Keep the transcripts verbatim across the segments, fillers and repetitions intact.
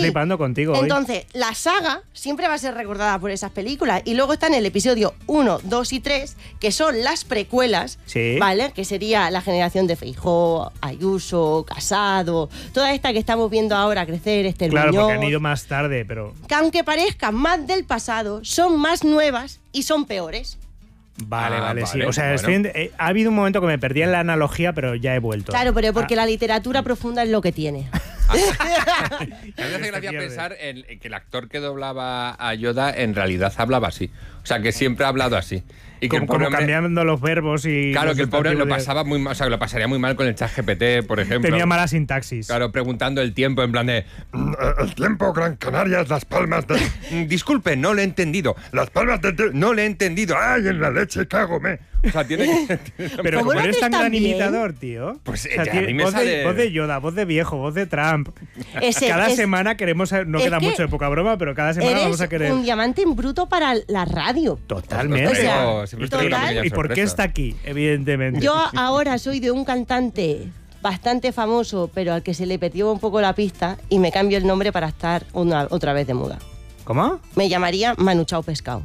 flipando contigo Entonces, hoy. la saga siempre va a ser recordada por esas películas. Y luego están el episodio uno, dos y tres, que son las precuelas, sí. ¿vale? Que sería la generación de Feijóo, Ayuso, Casado, toda esta que estamos viendo ahora crecer, este Claro, Muñoz, porque han ido más tarde, pero... que aunque parezcan más del pasado, son más nuevas y son peores. Vale, Ah, vale, sí. vale, O sea, bueno. estoy en- eh, ha habido un momento que me perdí en la analogía, pero ya he vuelto. Claro, pero porque Ah, la literatura profunda es lo que tiene. A mí me hace Se gracia pierde. pensar en en que el actor que doblaba a Yoda en realidad hablaba así. O sea, que siempre ha hablado así. Y que como, el pobre como hombre- cambiando los verbos y... Claro, los que el pobre lo sustantivos de- pasaba muy mal, o sea, lo pasaría muy mal con el chat G P T, por ejemplo. Tenía mala sintaxis. Claro, preguntando el tiempo en plan de... Mm, El tiempo, Gran Canarias, Las Palmas de... "Mm, Disculpe, no le he entendido. Las Palmas de... No le he entendido. ¡Ay, en la leche, cágome! O sea, tiene que... Pero ¿Cómo como lo eres haces tan tan gran bien? imitador, tío. Pues, O sea, eh, a tiene- mí me voz, sale- de, voz de Yoda, voz de viejo, voz de Trump. Ese- cada es- semana queremos... No es queda que mucho de poca broma, pero cada semana Eres vamos a querer... un diamante en bruto para la radio. Totalmente. O sea, Traigo- siempre os traigo una total. pequeña ¿Y por qué sorpresa. está aquí? Evidentemente. Yo ahora soy de un cantante bastante famoso, pero al que se le perdió un poco la pista y me cambio el nombre para estar una, otra vez de moda. ¿Cómo? Me llamaría Manu Chao Pescado.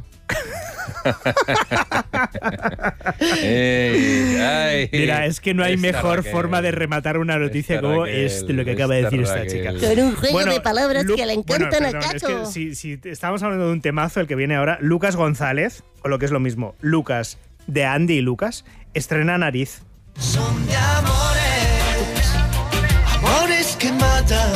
Ey, ay, Mira, es que no hay esta mejor Raquel, forma de rematar una noticia esta como Raquel, es lo que acaba de esta decir esta Raquel. chica. Con un juego Bueno, de palabras Lu- que le bueno, encantan a perdón, es Cacho. que si, si estamos hablando de un temazo, el que viene ahora, Lucas González, o lo que es lo mismo, Lucas, de Andy y Lucas, estrena Nariz. Son de amores, amores que matan,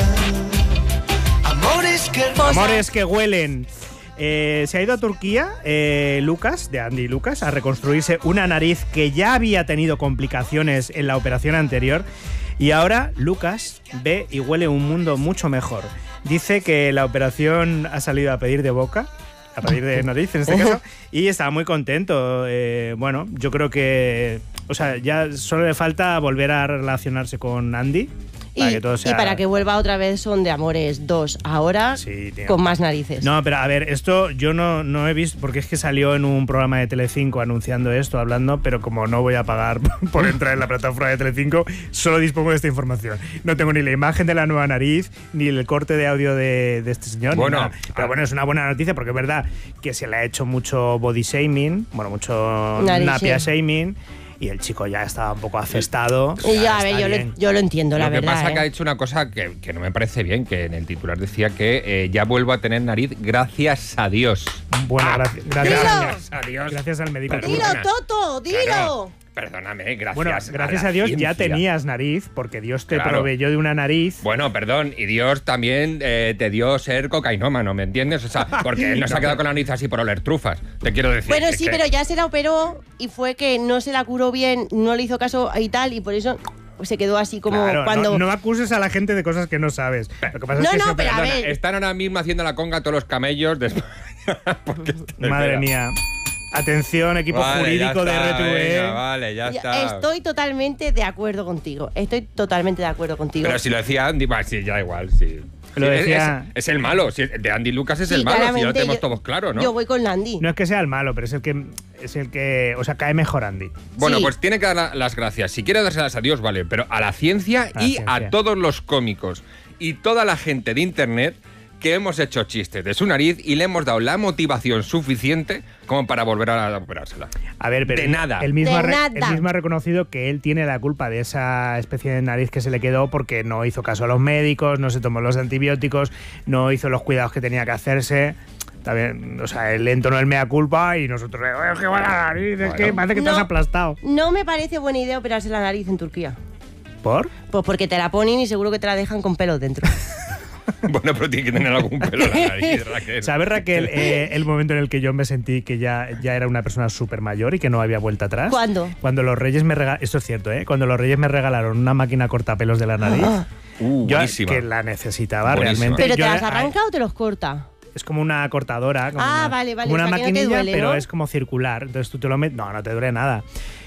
amores que Amores que huelen. Eh, se ha ido a Turquía, eh, Lucas, de Andy y Lucas, a reconstruirse una nariz que ya había tenido complicaciones en la operación anterior. Y ahora Lucas ve y huele un mundo mucho mejor. Dice que la operación ha salido a pedir de boca, a pedir de nariz en este caso, y está muy contento. Eh, bueno, yo creo que... O sea, ya solo le falta volver a relacionarse con Andy. Para Y, que todo sea... y para que vuelva otra vez Son de Amores dos, ahora Sí, tío. con más narices. No, pero a ver, esto yo no, no he visto, porque es que salió en un programa de Telecinco anunciando esto, hablando, pero como no voy a pagar por entrar en la plataforma de Telecinco, solo dispongo de esta información. No tengo ni la imagen de la nueva nariz, ni el corte de audio de, de este señor. ni Bueno, nada. Pero bueno, es una buena noticia porque es verdad que se le ha hecho mucho body shaming, bueno, mucho Nariz, napia sí. shaming, y el chico ya estaba un poco afestado. Y yo, Ya a ver, está yo lo, bien. yo lo entiendo, la Lo que verdad. pasa ¿eh? que ha hecho una cosa que, que no me parece bien, que en el titular decía que eh, ya vuelvo a tener nariz gracias a Dios. Bueno, Ah, gracias, gracias, Dilo. Gracias a Dios. gracias al médico. Pero- ¡Dilo, Perdona. Toto! ¡Dilo! Claro, perdóname, gracias Bueno, gracias a, a, la Dios ya ciencia. tenías nariz, porque Dios te Claro. proveyó de una nariz. Bueno, perdón, y Dios también eh, te dio ser cocainómano, ¿me entiendes? O sea, porque él no se ha quedado con la nariz así por oler trufas, te quiero decir. Bueno, Es sí, que- pero ya se la operó y fue que no se la curó bien, no le hizo caso y tal, y por eso se quedó así como Claro, cuando... no, no acuses a la gente de cosas que no sabes. Lo que pasa No, es que no, se- pero a Perdona, ver. están ahora mismo haciendo la conga a todos los camellos de España. porque esto- Madre espera. mía. Atención, equipo Vale, ya jurídico de está, R T V. venga, vale, ya Ya- está. Estoy totalmente de acuerdo contigo. Estoy totalmente de acuerdo contigo. Pero si lo decía Andy, va, sí, ya igual, sí. Lo Sí, es- decía- es, es el malo, sí, de Andy Lucas es Sí, el malo, si ya lo claramente, tenemos yo- todos claro, ¿no? Yo voy con Landy. No es que sea el malo, pero es el que es el que, o sea, cae mejor Andy. Bueno, Sí. pues tiene que dar la- las gracias. Si quiere dárselas a Dios, vale, pero a la ciencia A la y ciencia. a todos los cómicos y toda la gente de internet que hemos hecho chistes de su nariz y le hemos dado la motivación suficiente como para volver a operársela. A ver, pero De nada. Él mismo, De ha re- nada. él mismo ha reconocido que él tiene la culpa de esa especie de nariz que se le quedó porque no hizo caso a los médicos, no se tomó los antibióticos, no hizo los cuidados que tenía que hacerse. Está bien, o sea, él entonó el mea culpa y nosotros, "Oye, qué buena nariz, es que Bueno. parece que te has No. aplastado". No me parece buena idea operarse la nariz en Turquía. ¿Por? Pues porque te la ponen y seguro que te la dejan con pelos dentro. Bueno, pero tiene que tener algún pelo en la nariz, Raquel. ¿Sabes, Raquel, eh, el momento en el que yo me sentí que ya, ya era una persona súper mayor y que no había vuelta atrás? ¿Cuándo? Cuando los reyes me regalaron, esto es cierto, ¿eh? Cuando los reyes me regalaron una máquina cortapelos de la nariz, Ah. Uh, yo buenísima. que la necesitaba Buenísima. realmente. ¿Pero te Yo- las ay, arranca o te los corta? Es como una cortadora. Como Ah, una, vale, vale, como una o sea, que no te maquinilla, duele, pero ¿no? es como circular. Entonces tú te lo metes. No, no te duele nada.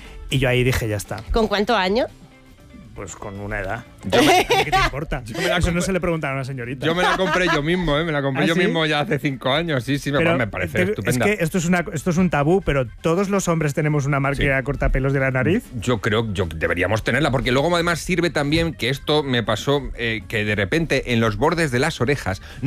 Y yo ahí dije, ya está. ¿Con cuántos años? Pues con una edad. Yo me- ¿Qué te importa? me la Eso no compré- se le pregunta a una señorita. Yo me la compré yo mismo, ¿eh? Me la compré ¿Ah, yo sí? mismo ya hace cinco años. Sí, sí, me, Pero me parece te- estupenda. Es que esto es, una, esto es un tabú, pero todos los hombres tenemos una máquina Sí. cortapelos de la nariz. Yo creo que deberíamos tenerla, porque luego además sirve también que esto me pasó, eh, que de repente en los bordes de las orejas